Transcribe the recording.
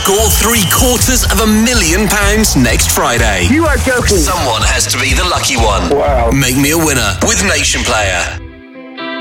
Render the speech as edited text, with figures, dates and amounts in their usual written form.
Score £750,000 next Friday. You are joking. Someone has to be the lucky one. Wow. Make me a winner with Nation Player.